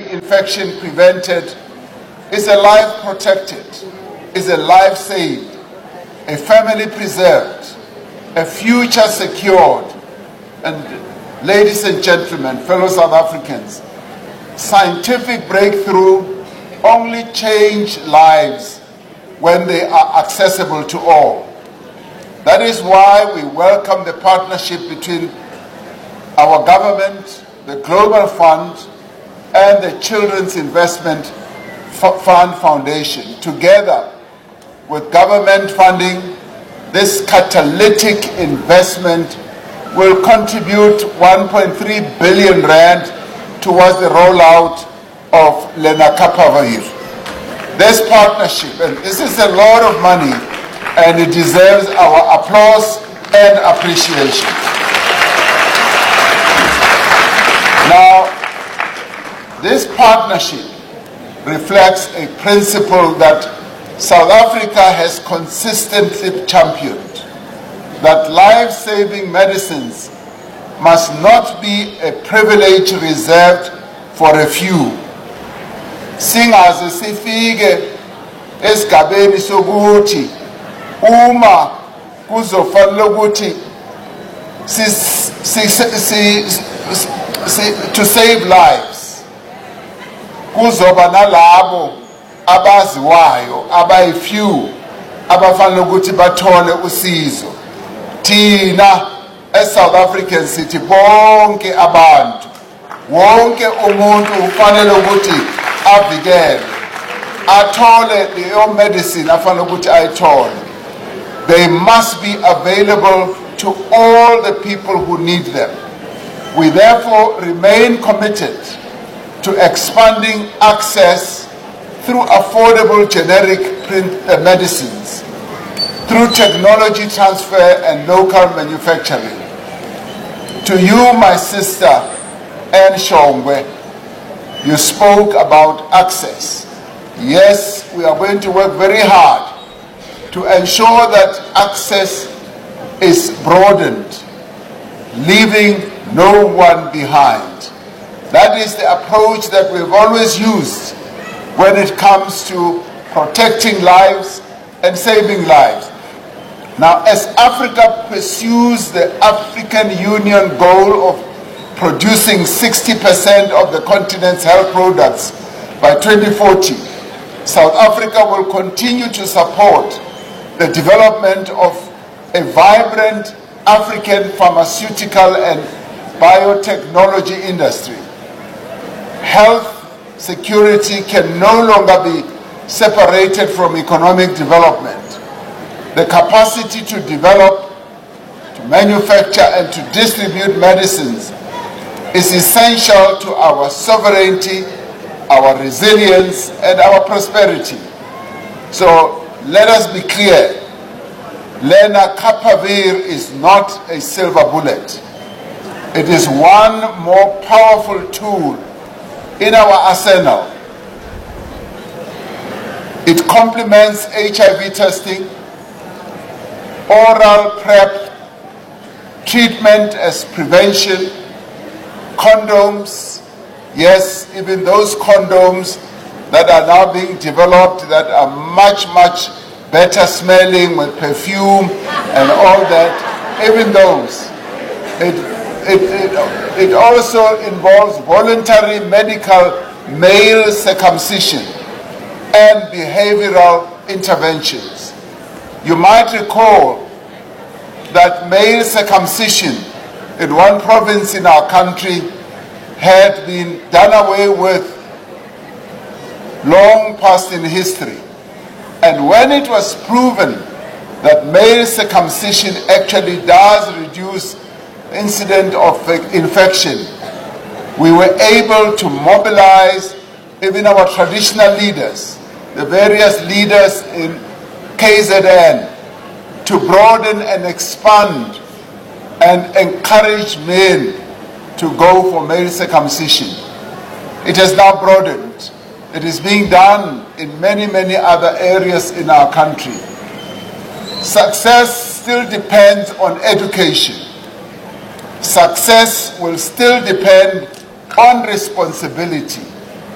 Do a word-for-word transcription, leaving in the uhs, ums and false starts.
infection prevented is a life protected, is a life saved, a family preserved, a future secured. And ladies and gentlemen, fellow South Africans, scientific breakthrough only change lives when they are accessible to all. That is why we welcome the partnership between our government, the Global Fund, and the Children's Investment Fund Foundation. Together with government funding, this catalytic investment will contribute one point three billion rand towards the rollout of Lenacapavir. This partnership, and this is a lot of money, and it deserves our applause and appreciation. Now, this partnership reflects a principle that South Africa has consistently championed, that life-saving medicines must not be a privilege reserved for a few. Singaze sifike esigabeni sokuthi uma kuzofanele ukuthi to save lives kuzoba nalabo abaziwayo abayi-few abafanele ukuthi bathole usizo. Thina e-South African sithi bonke abantu, wonke umuntu ufanele ukuthi avikele, athole leyo medicine afanele ukuthi ayithole. They must be available to all the people who need them. We therefore remain committed to expanding access through affordable generic print, uh, medicines, through technology transfer and local manufacturing. To you, my sister, Anne Shongwe, you spoke about access. Yes, we are going to work very hard to ensure that access is broadened, leaving no one behind. That is the approach that we've always used when it comes to protecting lives and saving lives. Now, as Africa pursues the African Union goal of producing sixty percent of the continent's health products by twenty forty, South Africa will continue to support the development of a vibrant African pharmaceutical and biotechnology industry. Health security can no longer be separated from economic development. The capacity to develop, to manufacture, and to distribute medicines is essential to our sovereignty, our resilience, and our prosperity. So let us be clear, Lenacapavir is not a silver bullet. It is one more powerful tool in our arsenal. It complements H I V testing, oral PrEP, treatment as prevention, condoms, yes, even those condoms that are now being developed that are much, much better smelling with perfume and all that, even those. It, it, it, it also involves voluntary medical male circumcision and behavioral interventions. You might recall that male circumcision in one province in our country had been done away with long past in history. And when it was proven that male circumcision actually does reduce the incidence of infection, we were able to mobilize even our traditional leaders, the various leaders in K Z N, to broaden and expand and encourage men to go for male circumcision. It has now broadened. It is being done in many, many other areas in our country. Success still depends on education. Success will still depend on responsibility.